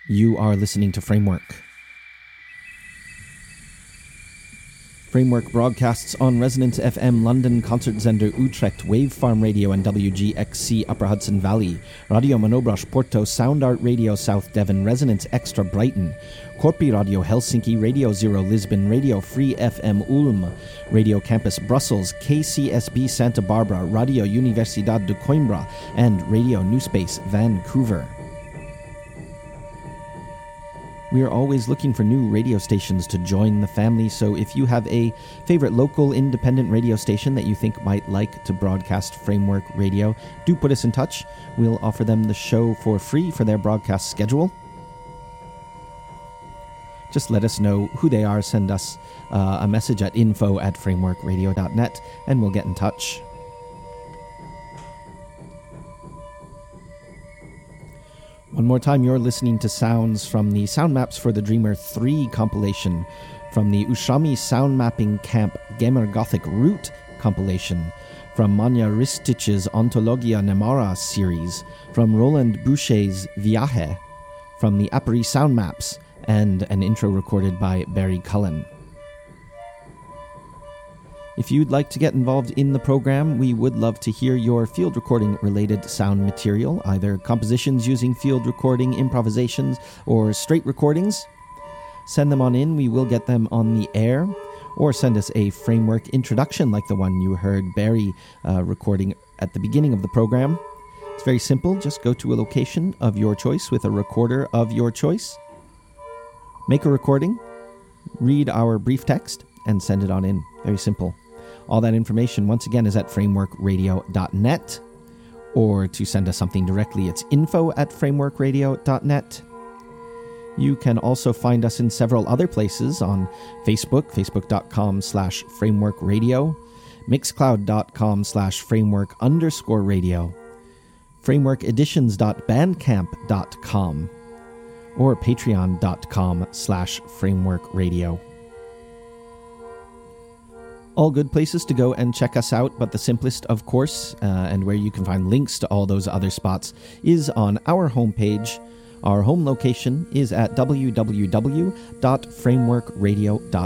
You are listening to Framework. Framework broadcasts on Resonance FM London, Concertzender Utrecht, Wavefarm Radio and WGXC Upper Hudson Valley, Radio Manobras Porto, Sound Art Radio South Devon, Resonance Extra Brighton, Corpi Radio Helsinki, Radio Zero Lisbon, Radio Free FM Ulm, Radio Campus Brussels, KCSB Santa Barbara, Radio Universidad de Coimbra, and Radio New Space Vancouver. We are always looking for new radio stations to join the family, so if you have a favorite local independent radio station that you think might like to broadcast Framework Radio, do put us in touch. We'll offer them the show for free for their broadcast schedule. Just let us know who they are, send us a message at info@frameworkradio.net, and we'll get in touch. One more time, you're listening to sounds from the Sound Maps for the Dreamer 3 compilation, from the Ushami Sound Mapping Camp Gamer Gothic Root compilation, from Manja Ristic's Ontologia Nemara series, from Roland Boucher's Viaje, from the Apari Sound Maps, and an intro recorded by Barry Cullen. If you'd like to get involved in the program, we would love to hear your field recording related sound material, either compositions using field recording, improvisations, or straight recordings. Send them on in, we will get them on the air, or send us a Framework introduction like the one you heard Barry recording at the beginning of the program. It's very simple, just go to a location of your choice with a recorder of your choice, make a recording, read our brief text, and send it on in. Very simple. All that information, once again, is at frameworkradio.net, or to send us something directly, it's info@frameworkradio.net. You can also find us in several other places on Facebook, facebook.com/frameworkradio, mixcloud.com/framework_radio, frameworkeditions.bandcamp.com, or patreon.com/frameworkradio. All good places to go and check us out, but the simplest, of course, and where you can find links to all those other spots, is on our homepage. Our home location is at www.frameworkradio.net.